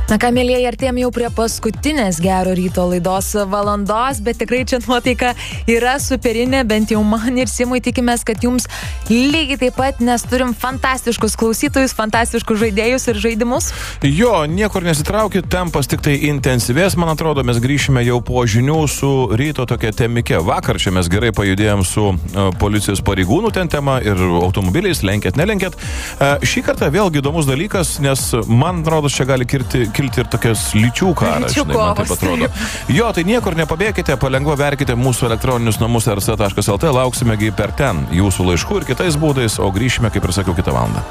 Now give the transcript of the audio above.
Na ką, mėlyje, artėjom jau prie paskutinės Gero ryto laidos valandos, bet tikrai čia nuotaika yra superinė, bent jau man ir Simui. Tikimės, kad jums lygiai taip pat, nes turim fantastiškus klausytojus, fantastiškus žaidėjus ir žaidimus. Jo, niekur nesitraukit, tempas tik tai intensyvės, man atrodo, mes grįšime jau po žinių su ryto tokia temike. Vakar čia mes gerai pajudėjom su policijos pareigūnų ten tema ir automobiliais, lenkėt, nelenkėt. Šį kartą vėlgi įdomus dalykas, nes man atrodo, čia gali kilti ir tokias lyčių karas, žinai, man taip atrodo. Jo, tai niekur nepabėkite, palengva verkite mūsų elektroninius namus rc.lt, lauksime per ten jūsų laiškų ir kitais būdais, o grįšime, kaip ir sakiau, kitą valandą.